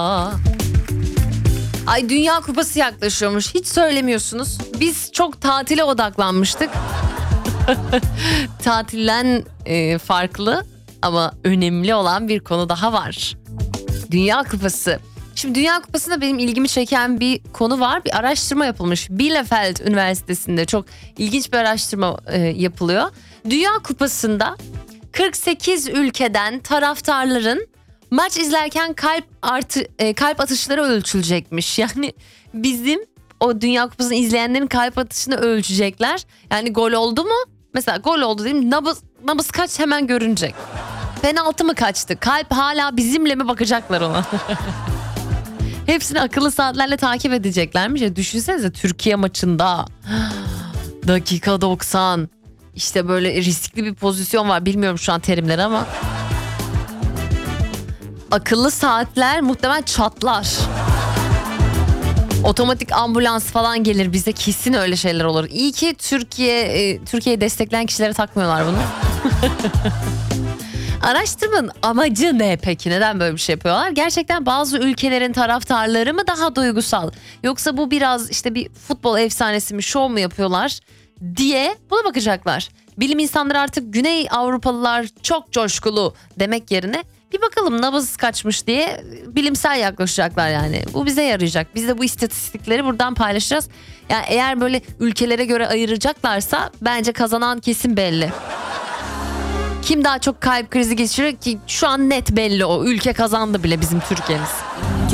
Ay, Dünya Kupası yaklaşıyormuş. Hiç söylemiyorsunuz. Biz çok tatile odaklanmıştık. Tatilden farklı ama önemli olan bir konu daha var. Dünya Kupası. Şimdi Dünya Kupası'nda benim ilgimi çeken bir konu var. Bir araştırma yapılmış. Bielefeld Üniversitesi'nde çok ilginç bir araştırma yapılıyor. Dünya Kupası'nda 48 ülkeden taraftarların maç izlerken kalp atışları ölçülecekmiş. Yani bizim o Dünya Kupası'nı izleyenlerin kalp atışını ölçecekler. Yani gol oldu mu? Mesela gol oldu değil mi? Nabız kaç hemen görünecek. Penaltı mı kaçtı? Kalp hala bizimle mi, bakacaklar ona? Hepsini akıllı saatlerle takip edeceklermiş ya. Düşünsenize, Türkiye maçında dakika 90, işte böyle riskli bir pozisyon var. Bilmiyorum şu an terimleri ama akıllı saatler muhtemelen çatlar. Otomatik ambulans falan gelir bize, kesin öyle şeyler olur. İyi ki Türkiye'yi destekleyen kişilere takmıyorlar bunu. Araştırmanın amacı ne peki? Neden böyle bir şey yapıyorlar? Gerçekten bazı ülkelerin taraftarları mı daha duygusal? Yoksa bu biraz işte bir futbol efsanesi mi, şov mu yapıyorlar diye buna bakacaklar. Bilim insanları artık Güney Avrupalılar çok coşkulu demek yerine bir bakalım nabız kaçmış diye bilimsel yaklaşacaklar yani. Bu bize yarayacak. Biz de bu istatistikleri buradan paylaşacağız. Yani eğer böyle ülkelere göre ayıracaklarsa bence kazanan kesin belli. Kim daha çok kalp krizi geçiriyor ki şu an net belli, o ülke kazandı bile, bizim Türkiye'miz.